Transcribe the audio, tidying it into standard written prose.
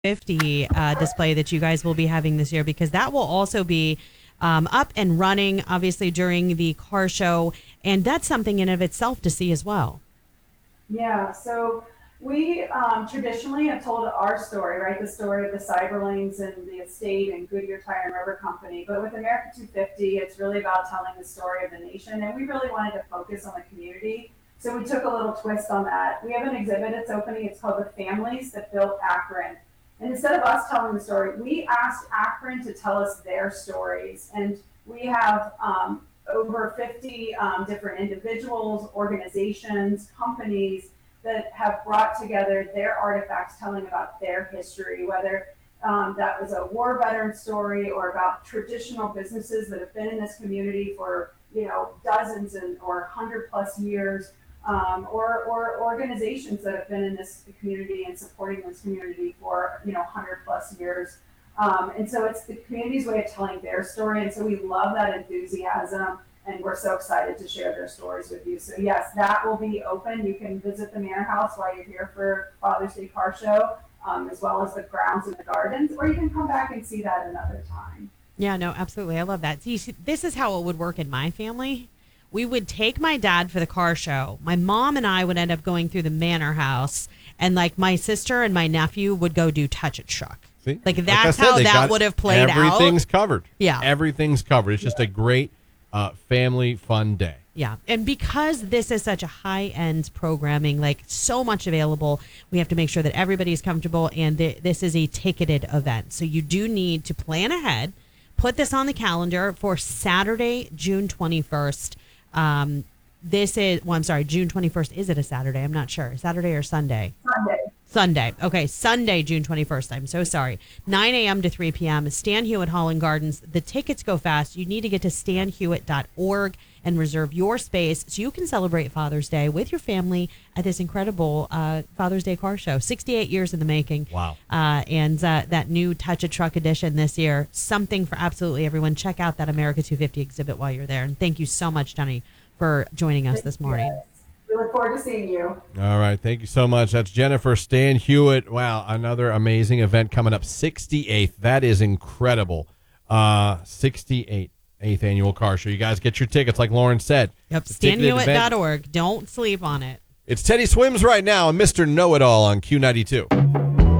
50 display that you guys will be having this year, because that will also be up and running, obviously, during the car show. And that's something in of itself to see as well. Yeah, so we traditionally have told our story, right? The story of the Cyberlanes and the estate and Goodyear Tire and Rubber Company. But with America 250, it's really about telling the story of the nation. And we really wanted to focus on the community. So we took a little twist on that. We have an exhibit that's opening. It's called The Families That Built Akron. And instead of us telling the story, we asked Akron to tell us their stories. And we have over 50 different individuals, organizations, companies that have brought together their artifacts telling about their history, whether that was a war veteran story or about traditional businesses that have been in this community for dozens or 100+ years, or organizations that have been in this community and supporting this community for 100+ years. And so it's the community's way of telling their story. And so we love that enthusiasm, and we're so excited to share their stories with you. So yes, that will be open. You can visit the Manor House while you're here for Father's Day Car Show, as well as the grounds and the gardens, or you can come back and see that another time. Yeah, no, absolutely. I love that. See, this is how it would work in my family. We would take my dad for the car show. My mom and I would end up going through the Manor House, and like my sister and my nephew would go do Touch It Truck. See? Like that's how that would have played out. Everything's covered. Yeah. Everything's covered. It's just a great family fun day. Yeah. And because this is such a high-end programming, like so much available, we have to make sure that everybody's comfortable, and this is a ticketed event. So you do need to plan ahead. Put this on the calendar for Saturday, June 21st. June 21st. Is it a Saturday? I'm not sure. Saturday or Sunday? Sunday. Okay, Sunday, June 21st. I'm so sorry. 9 a.m. to 3 p.m. Stan Hewitt Hall and Gardens. The tickets go fast. You need to get to stanhewitt.org and reserve your space so you can celebrate Father's Day with your family at this incredible Father's Day car show. 68 years in the making. Wow. And that new Touch a Truck edition this year. Something for absolutely everyone. Check out that America 250 exhibit while you're there. And thank you so much, Jenny, for joining us this morning. We look forward to seeing you. All right. Thank you so much. That's Jennifer Stan Hewitt. Wow. Another amazing event coming up. 68th. That is incredible. 68th annual car show. You guys get your tickets, like Lauren said. Yep. StanHewitt.org. Don't sleep on it. It's Teddy Swims right now and Mr. Know-It-All on Q92.